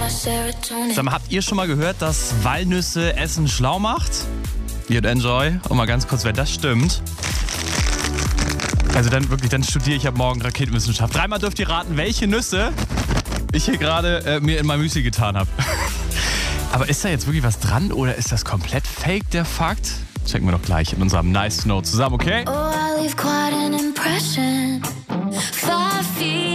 Sag mal, habt ihr schon mal gehört, dass Walnüsse Essen schlau macht? You'd enjoy. Und mal ganz kurz, wenn das stimmt. Also dann studiere ich ab morgen Raketenwissenschaft. 3-mal dürft ihr raten, welche Nüsse ich hier gerade mir in mein Müsli getan habe. Aber ist da jetzt wirklich was dran oder ist das komplett fake, der Fakt? Checken wir doch gleich in unserem Nice to Know zusammen, okay? Oh, I leave quite an impression. 5 feet